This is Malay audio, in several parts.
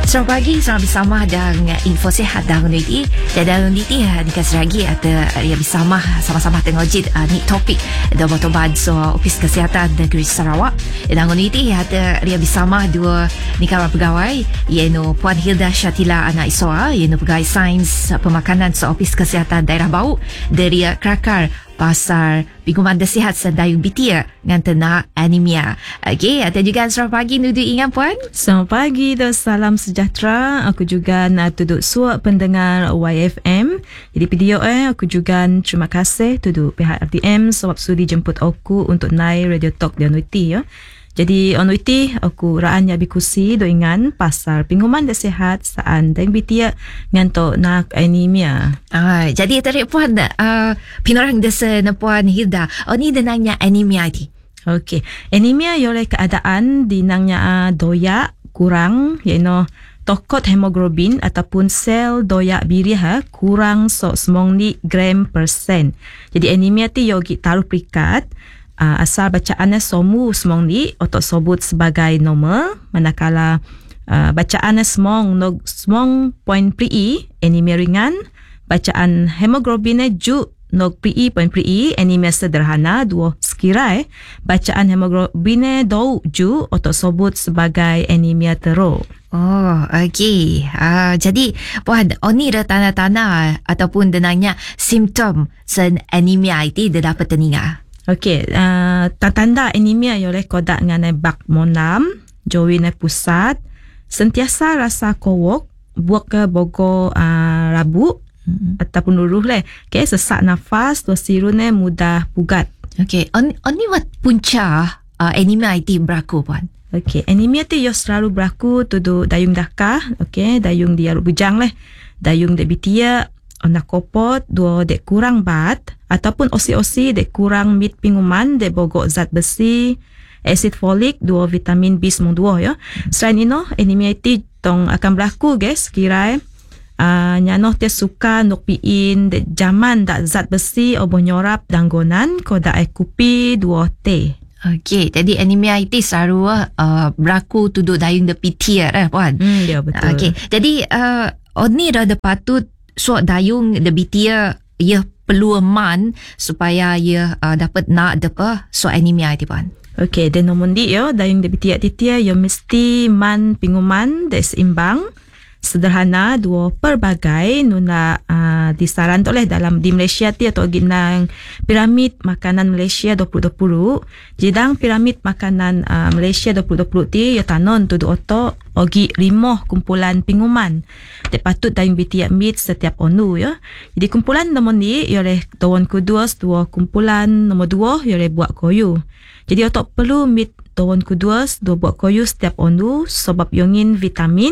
Selamat pagi, selamat bersama dengan info sihat dan uniti. Dan uniti ni kasih lagi ada yang bersama sama-sama tengok jid ni topik dan botoban so Ofis Kesihatan Negeri Sarawak. Dan uniti ada yang bersama dua ni kawan pegawai iaitu Puan Hilda Syatila Anak Iswa iaitu pegawai sains pemakanan so Ofis Kesihatan Daerah Bau dari Kelakar Pasar Pinguman Sihat Sendayung Bitia dengan tenang anemia. Okey, ada juga selamat pagi Nudu Ingan Puan. Selamat pagi dan salam sejahtera. Aku juga nak duduk suap pendengar YFM. Jadi video aku juga terima kasih duduk pihak RTM sebab sudi jemput aku untuk naik Radio Talk di Anuiti ya. Jadi Anuiti aku raan ya bikusi do ingan pasar Pinguman Sihat saan deng bitia ngantok nak anemia. Jadi tadi Puan pinorang desa na Puan Hilda. Ni denangnya anemia ni. Okey, anemia oleh keadaan dinangnya doyak kurang iaitu tokot hemoglobin ataupun sel doyak birih kurang so 9 gram persen. Jadi anemia ti yogi taruh perikat asal bacaannya somu semong ni otok sebut sebagai normal, manakala bacaannya semong point pri anemia ringan, bacaan hemoglobinnya ju nog pri point pri anemia sederhana dua sekira bacaan hemoglobinnya dau ju otok sebut sebagai anemia teruk. Oh, okey. Jadi Puan, ni dah tanda-tanda ataupun denangnya simptom sen anemia itu dia dapat teninga. Okey, tanda anemia oleh kodak dengan bak monam, join pusat, sentiasa rasa kowok, buat ke bogo rabuk ataupun luruh leh. Okey, sesak nafas, tua sirunnya mudah pugat. Okey, ni wat punca anemia itu berlaku Puan. Okey, anemia tu yo selalu berlaku tudu dayung dakah, okey, dayung dia bujang leh, dayung de bitia, onak kopot, dua dek kurang bat, ataupun osi-osi dek kurang mit pinguman, dek bogok zat besi, asid folik, dua vitamin B12 ya. Selain itu, anemia itu tong akan berlaku guys, kira nyanoh dia suka nuk piin dek jaman dak zat besi oboh nyorap danggonan, koda kupi dua teh. Okey, jadi anemia itu selalu berlaku tuduk dayung de pitia Puan. Ya betul. Okey, jadi ni dah patut so dayung de bitia ia perlu man supaya ia dapat nak depa so anemia itu Puan. Okey, dan nombor di yo dayung de bitia titia yo mesti man pinguman de seimbang sederhana dua pelbagai nuna disaran oleh dalam di Malaysia ti atau ginang piramid makanan Malaysia 2020 jidang piramid makanan Malaysia 2020 ti ya tanon tu oto ogi 5 kumpulan pinguman de patut dayung bitiak mit setiap onu ya. Jadi kumpulan nombor ni oleh dawon kuduas dua kumpulan nombor 2 oleh buat koyu. Jadi oto perlu mit dawon kuduas dua buat koyu setiap onu sebab yongin vitamin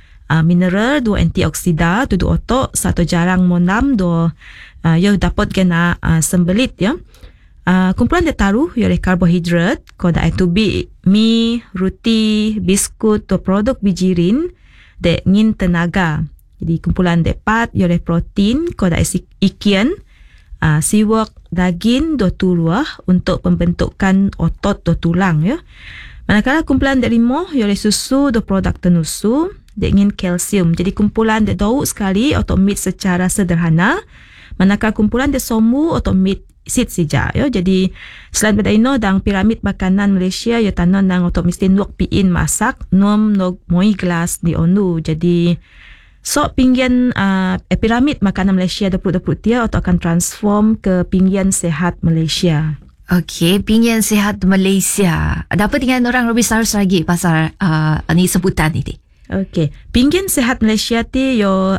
mineral, dua antioksida, tu otok, satu jarang monam, dua yo dapat kena sembelit ya. Kumpulan dia taruh oleh karbohidrat, koda itu mi, roti, biskut, tu produk bijirin, de ngin tenaga. Jadi kumpulan dia 4 oleh protein, koda ikan, siwak, daging, dua turuah untuk pembentukan otot dua tulang ya. Manakala kumpulan dia 5 oleh susu, dua produk tenusu, ingin kalsium. Jadi kumpulan dia dauk sekali atau meat secara sederhana. Manakala kumpulan dia somu atau meat sit saja ya. Jadi selain pada ino dang piramid makanan Malaysia ya tanon nang atau mesti nuak piin masak nom nog moi gelas di onu. Jadi so pinggian piramid makanan Malaysia 2020 dia atau akan transform ke pinggian sehat Malaysia. Okey, pinggian sehat Malaysia. Dapat dengan orang lebih sarus lagi pasal ni sebutan ini. Okey, pinggan sehat Malaysia ti yo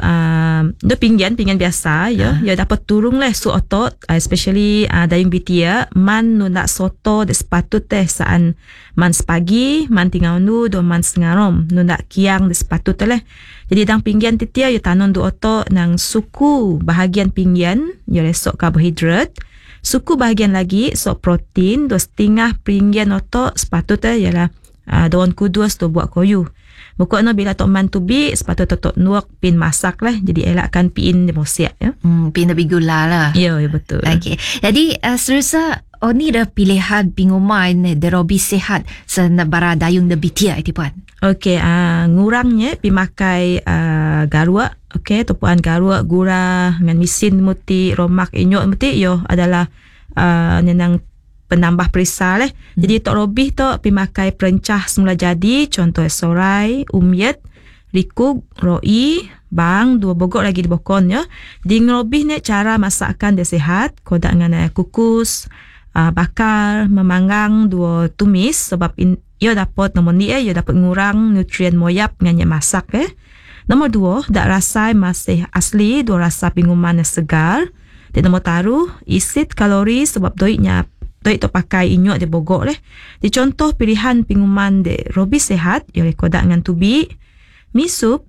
do pinggan biasa yo yo dapat turung leh su otot especially dayung bitia man nu nak soto de sepatut teh saan man sepagi man tingau nu do man sengarom nu nak kiang de sepatut leh. Jadi dang pinggan ti tia yo tanon du otot nang suku bahagian pinggan yo lesok karbohidrat, suku bahagian lagi sok protein do setengah pinggan otot sepatut teh ialah daun kudus tu buat koyu. Bukan no bila tok man tubi sepatut tok nuak pin masak lah. Jadi elakkan pin demosiak ya. Pin lebih gula lah. Ya, betul. Okey. Jadi seterusnya ni dah pilihan pinguman derobi sihat senebara dayung de bitia itu puan. Okey, ngurangnya pimakai garua. Okey, topuan garua gura dengan misin muti romak inyok muti yo adalah nenang penambah perisa leh. Jadi tok robih tok pimakai perencah semula jadi, contoh sorai, umyet, rikuk, roi, bang, 2 bogok lagi di bokon ya. Di ngerobih ni cara masakan dia sihat, kodak dengan kukus, bakar, memanggang, 2 tumis sebab ia dapat nombor ni ia dapat ngurang nutrien moyap dengan masak Nombor 2, dak rasa masih asli, 2 rasa pinguman yang segar. Di nombor taruh, isit kalori sebab doiknya Doi tu pakai inyok dia bogok Di contoh pilihan pinguman de robi sehat, boleh kodak dengan tubi, mi sup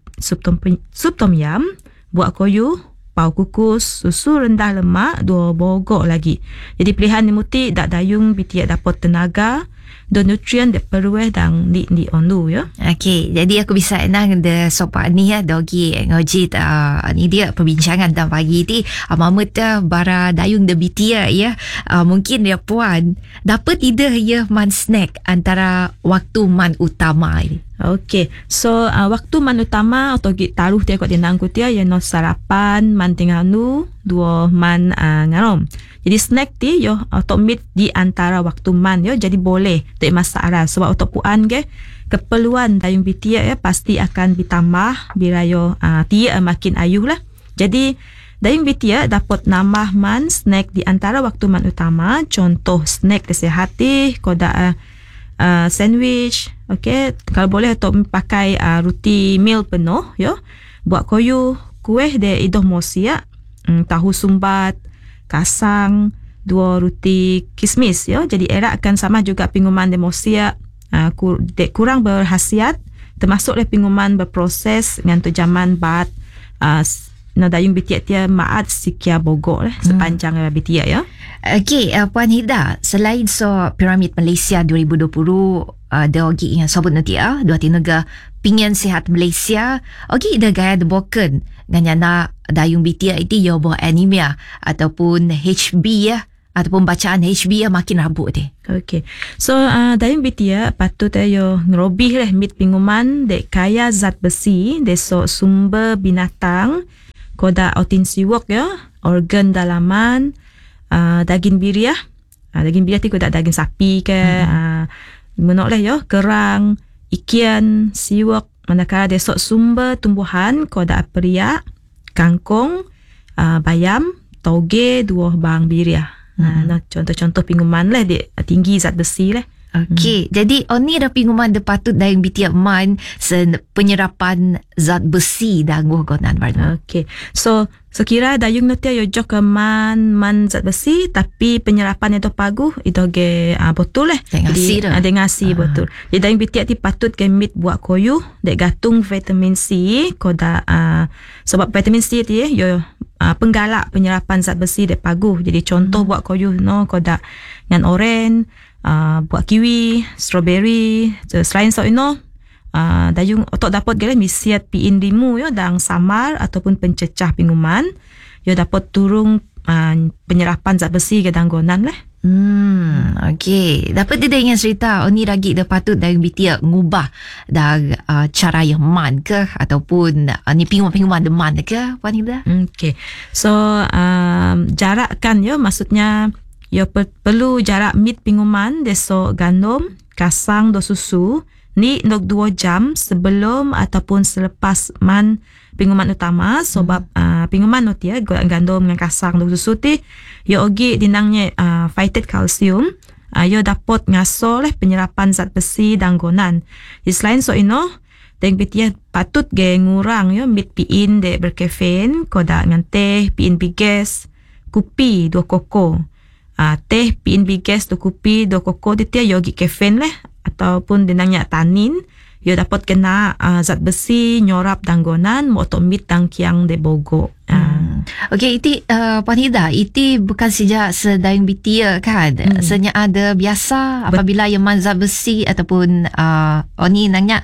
tom yam, buat koyu, pau kukus, susu rendah lemak, 2 bogok lagi. Jadi pilihan ni muti dak dayung bitia dapat tenaga, dan nutrien de perlu dan di ondu ya. Okey, jadi aku bisa nang de sopa ni ya dogi ngojit ni dia perbincangan dan pagi ti mamet bara dayung de bitia ya. Mungkin dia puan dapat ide ya man snack antara waktu man utama ini. Okey, so waktu man utama atau taruh dia kot dinang kutia ya no sarapan man tinganu 2 man ngarom. Jadi snack ti yo atau meet di antara waktu man yo jadi boleh tak masalah sebab untuk puan ke keperluan dayung bitia ya pasti akan ditambah bila yo tia makin ayuh lah. Jadi dayung bitia dapat nambah man snack di antara waktu man utama, contoh snack kesihati koda sandwich. Okey, kalau boleh untuk pakai roti meal penuh yo, buat koyu kuih de idoh mosia, tahu sumbat, kasang, 2 roti kismis ya. Jadi elakkan sama juga pinguman demosia kurang berhasiat, termasuk pinguman berproses dengan tujaman bat dayung bitia tia maat sikia bogok sepanjang bitia ya. Okey, Puan Hida, selain Piramid Malaysia 2020 dogi yang sobut nanti dua tinaga pingin sihat Malaysia, okey dah gaya deboken nganyana dayung bitia itu yo bo anemia ataupun HB ya, ataupun bacaan HB ya makin rabuk deh. Okey. So dayung bitia patut yo ngerobih mit pinguman dek kaya zat besi deso sumber binatang koda otin siwok ya, organ dalaman, daging biriah. Daging biriah ti koda daging sapi ke, menoleh yo kerang, ikan, siwok, manakala desok sumber tumbuhan koda periak, kangkung, bayam, toge, 2 bang biriah. Contoh-contoh pinguman di tinggi zat besi Okey, jadi ni dah pinguman de patut dayung bitia man penyerapan zat besi dan gogonan baru. Okey. So kira dayung nanti yo jok ke man zat besi tapi penyerapan itu pagu itu ge betul Jadi ada ngasi betul. Jadi dayung bitia ti patut ke mit buat koyu dek gatung vitamin C koda sebab vitamin C ti yo penggalak penyerapan zat besi dek pagu. Jadi contoh buat koyu no koda dengan oren, buat kiwi, strawberry, selain dayung otok dapat gele misiat piin limu yo dang samar ataupun pencecah pinguman yo dapat turung penyerapan zat besi ke danggonan Okey, dapat dia ingin cerita ni lagi dah patut dayung bitia ngubah dah cara yang man ke ataupun ni pinguman deman ke Puan Hilda? Okey. So jarak kan yo maksudnya yo perlu jarak mit pinguman deso gandum, kasang do susu ni nok 2 jam sebelum ataupun selepas man pinguman utama sebab pinguman no tia gandum dengan kasang do susu ti yo ogi dinangnya phytate calcium yo dapat ngaso penyerapan zat besi danggonan. Di selain deng bitia patut ge ngurang yo mit piin de berkafein koda dengan teh piin biges, kopi 2 koko. Teh piin biges do kopi do koko dia yogi kafein ataupun dinangnya tanin yo dapat kena zat besi nyorap danggonan motomit tangkiang de bogo. Okey, iti Puan Hida, iti bukan sejak sedayung bitia kan. Senya ada biasa apabila yang manzat besi ataupun ni nanya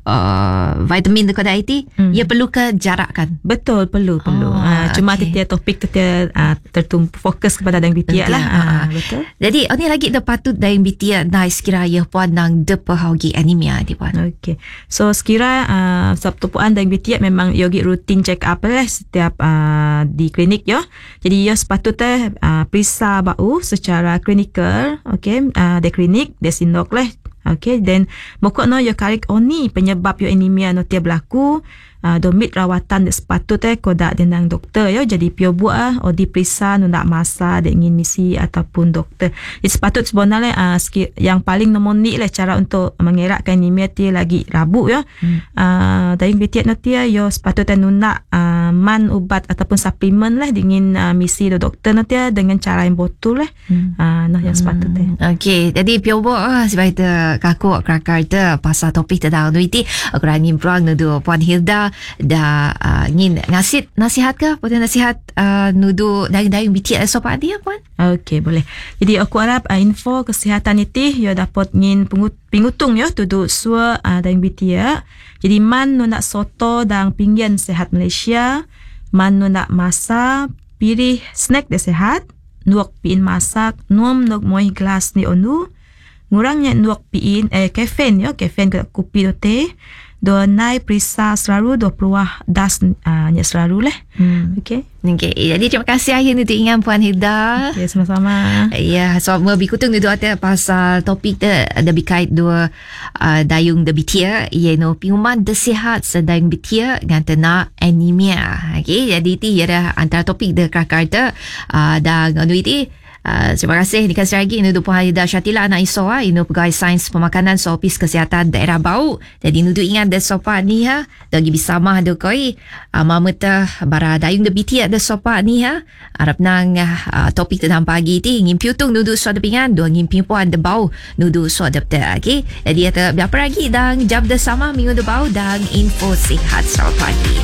vitamin dekat IT, ia perlu ke jarak kan? Betul, perlu. Cuma tiap topik kita tertumpu fokus kepada dayung bitia lah. Betul. Jadi ni lagi dah patut dayung bitia nai sekira ia puan nang depahagi anemia di puan. Okay. So sekira sabtupuan dayung bitia memang yogi rutin check up lah setiap di klinik yo. Jadi yo sepatutnya periksa bau secara klinikal, okay, di klinik, di sindok lah. Okay, then mokok no yo karik oni penyebab yo anemia no tiap berlaku, domit rawatan sepatutnya kodak dengan doktor yo. Jadi pio buat o diperiksa no nak masa de ingin misi ataupun doktor. Jadi sepatut sebenarnya yang paling nombor ni lah cara untuk mengeratkan anemia ti lagi rabuk yo. Dayung bitia no tia yo sepatutnya nak man ubat ataupun suplemen lah dengan misi do doktor no tia dengan cara yang betul lah. No yang sepatutnya. Okay, jadi pio buat sebab itu kaku kerakar tu pasal topik tentang nuiti aku ingin perang nudu Puan Hilda dah ingin ngasih nasihat ke puan nasihat nudu dayung bitia sopan dia puan. Okay, boleh. Jadi aku harap info kesihatan itu yo dapat ngin pingutung yo tudu sua dayung bitia. Jadi man nu nak soto dan pinggan sehat Malaysia, man nu nak masak pilih snack dia sehat, nuak piin masak, nuam nuk moi gelas ni onu. Ngurangnya nuak piin kafein yo, kafein ke kopi do teh. Do nai perisa selalu do peluah das nya selalu lah. Okay. Jadi terima kasih akhir untuk ingat Puan Hilda. Okay, sama-sama. Ya, so mau bikutung tu ada pasal topik ada berkait dua dayung de bitia, no pinguman de sihat sedayung bitia dengan tena anemia. Okay, jadi ti ada antara topik de kakar dan itu. Terima kasih dikasih lagi nudu Puan Hilda Syatila anak iso inu pegawai sains pemakanan so Opis Kesihatan Daerah Bau. Jadi nudu ingat de sopa ni dagi bisama do koi mama ta bara dayung de bitia de sopa ni harap nang topik tentang pagi ti ngin piutung nudu so de pingan do ngin Puan de Bau nudu so de okay. Jadi ada berapa lagi dan jam de sama minggu de Bau dan info sihat selamat pagi.